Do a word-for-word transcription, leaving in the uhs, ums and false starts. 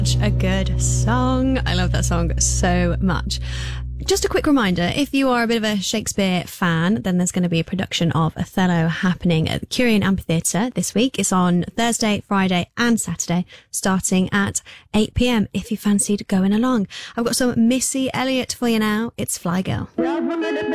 A good song. I love that song so much. Just a quick reminder, if you are a bit of a Shakespeare fan, then there's going to be a production of Othello happening at the Curian Amphitheatre this week. It's on Thursday, Friday and Saturday, starting at eight p.m. if you fancied going along. I've got some Missy Elliott for you now. It's Fly Girl.